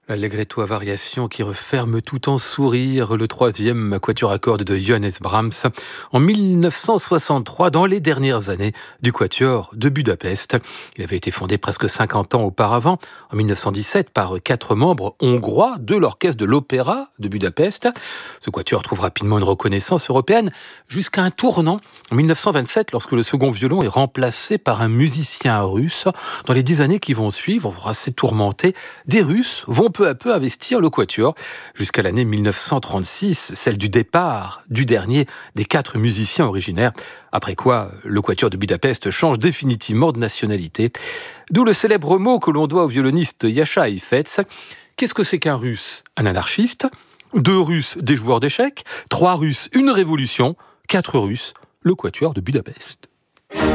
L'Allegretto à variation qui referme tout en sourire, le troisième quatuor à cordes de Johannes Brahms en 1963, dans les dernières années du quatuor de Budapest. Il avait été fondé presque 50 ans auparavant, en 1917, par 4 membres hongrois de l'orchestre de l'Opéra de Budapest. Ce quatuor trouve rapidement une reconnaissance européenne jusqu'à un tournant en 1927, lorsque le second violon est remplacé par un musicien russe. Dans les 10 années qui vont suivre, assez tourmentées, des Russes vont peu à peu investir le quatuor, jusqu'à l'année 1936, celle du départ du dernier des 4 musiciens originaires, après quoi le quatuor de Budapest change définitivement de nationalité. D'où le célèbre mot que l'on doit au violoniste Jascha Heifetz. Qu'est-ce que c'est qu'un Russe? Un anarchiste. 2 Russes, des joueurs d'échecs. 3 Russes, une révolution. 4 Russes, le quatuor de Budapest.